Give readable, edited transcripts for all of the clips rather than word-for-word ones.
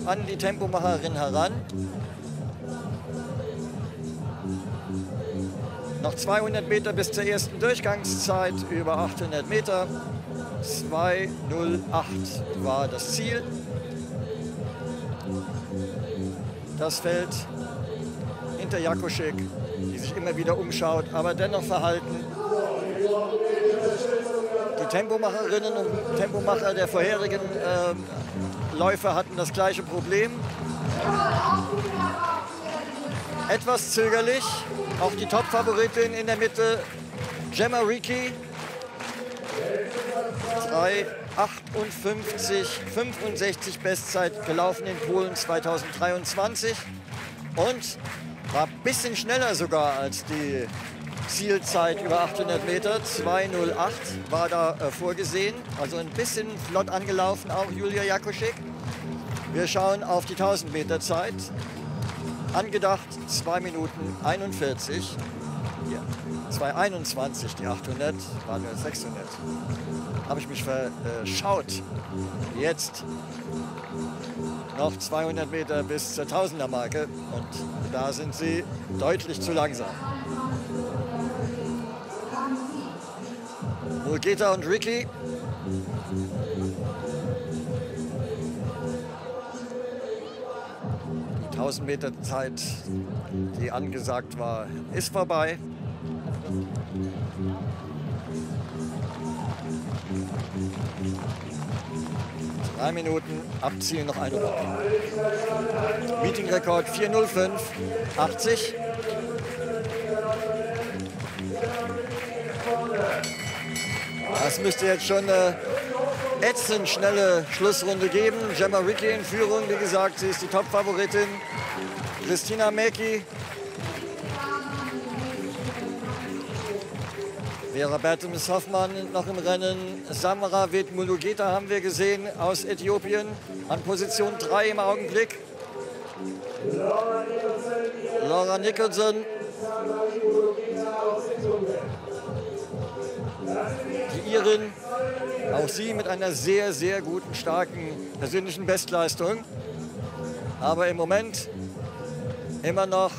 an die Tempomacherin heran. Noch 200 Meter bis zur ersten Durchgangszeit, über 800 Meter. 2:08 war das Ziel. Das Feld hinter Jakuschik, die sich immer wieder umschaut, aber dennoch verhalten. Die Tempomacherinnen und Tempomacher der vorherigen Läufer hatten das gleiche Problem. Etwas zögerlich, auch die Top-Favoritin in der Mitte, Gemma Ricci. 3:58,65 Bestzeit gelaufen in Polen 2023 und war ein bisschen schneller sogar als die Zielzeit über 800 Meter. 2:08 war da vorgesehen, also ein bisschen flott angelaufen, auch Julia Jakuschik. Wir schauen auf die 1000 Meter Zeit. Angedacht 2 Minuten 41. Hier, 2:21 die 800, waren nur 600. Habe ich mich verschaut. Jetzt noch 200 Meter bis zur 1000er Marke und da sind sie deutlich zu langsam. Mulgeta und Ricci. Die 1000 Meter Zeit, die angesagt war, ist vorbei. 3 Minuten, abziehen noch eine Runde. Meetingrekord 4:05,80. Das müsste jetzt schon eine ätzend schnelle Schlussrunde geben. Gemma Ricci in Führung, wie gesagt, sie ist die Top-Favoritin. Krisztina Mäki. Vera Bertemis-Hoffmann noch im Rennen. Samrawit Mulugeta haben wir gesehen aus Äthiopien an Position 3 im Augenblick. Laura Nicholson. Die Irin, auch sie mit einer sehr, sehr guten, starken persönlichen Bestleistung. Aber im Moment immer noch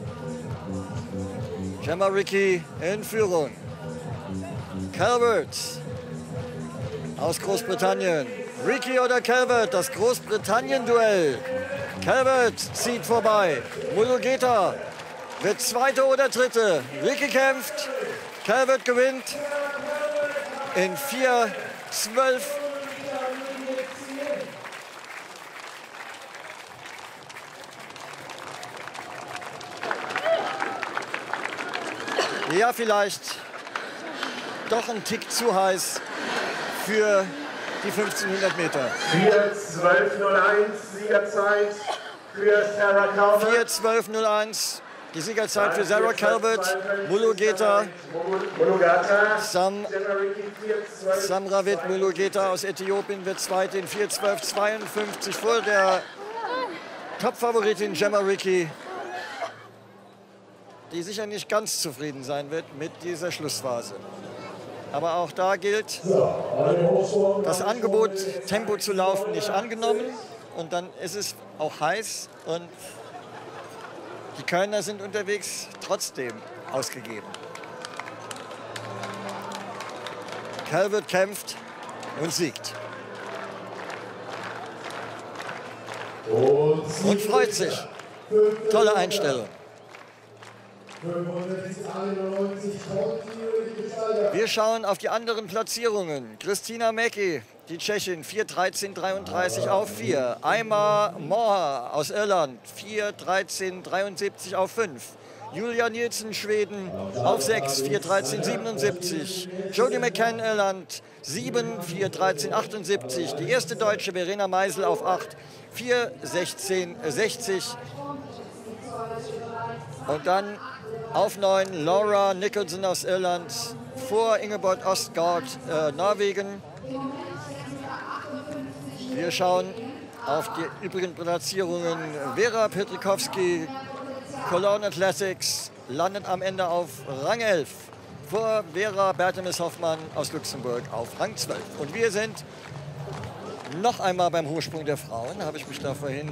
Gemma Ricci in Führung. Calvert aus Großbritannien. Ricci oder Calvert, das Großbritannien-Duell. Calvert zieht vorbei. Mulugeta wird Zweite oder Dritte. Ricci kämpft. Calvert gewinnt in 4:12. Ja, vielleicht doch ein Tick zu heiß für die 1500 Meter. 4:12,01 Siegerzeit für Sarah Calvert. 4:12,01 die Siegerzeit für Sarah Calvert. Mulugeta, Samrawit Mulugeta aus Äthiopien wird Zweite in 4:12,52 vor der Top-Favoritin Gemma Ricci, die sicher nicht ganz zufrieden sein wird mit dieser Schlussphase. Aber auch da gilt, das Angebot, Tempo zu laufen, nicht angenommen. Und dann ist es auch heiß und die Kölner sind unterwegs trotzdem ausgegeben. Calvert kämpft und siegt. Und freut sich. Tolle Einstellung. Wir schauen auf die anderen Platzierungen. Krisztina Mäki, die Tschechin, 4:13,33 auf 4. Aima Moha aus Irland, 4:13,73 auf 5. Julia Nielsen, Schweden, auf 6, 4:13,77. Jodie McCann, Irland, 7, 4:13,78. Die erste Deutsche, Verena Meisel, auf 8, 4:16,60. Und dann auf 9 Laura Nicholson aus Irland, vor Ingeborg Ostgaard, Norwegen. Wir schauen auf die übrigen Platzierungen. Vera Petrikowski, Cologne Athletics, landet am Ende auf Rang 11. Vor Vera Bertemis-Hoffmann aus Luxemburg auf Rang 12. Und wir sind noch einmal beim Hochsprung der Frauen, habe ich mich da vorhin